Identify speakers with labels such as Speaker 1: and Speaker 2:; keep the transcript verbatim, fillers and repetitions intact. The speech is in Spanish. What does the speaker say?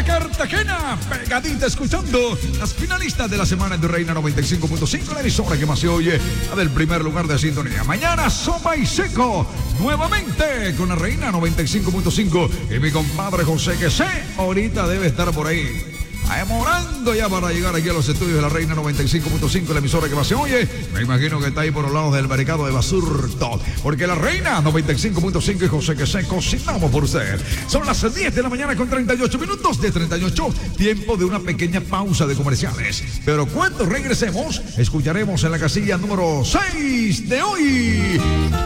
Speaker 1: hasta Cartagena, pegadita escuchando las finalistas de la semana de Reina noventa y cinco punto cinco, la emisora que más se oye, la del primer lugar de sintonía. Mañana Soma y Seco, nuevamente con la Reina noventa y cinco punto cinco y mi compadre José, que sé, ahorita debe estar por ahí demorando ya para llegar aquí a los estudios de la Reina noventa y cinco punto cinco, la emisora que más se oye. Me imagino que está ahí por los lados del mercado de Basurto, porque la Reina noventa y cinco punto cinco y José que se cocinamos por usted. Son las diez de la mañana con treinta y ocho minutos de treinta y ocho, tiempo de una pequeña pausa de comerciales. Pero cuando regresemos, escucharemos en la casilla número seis de hoy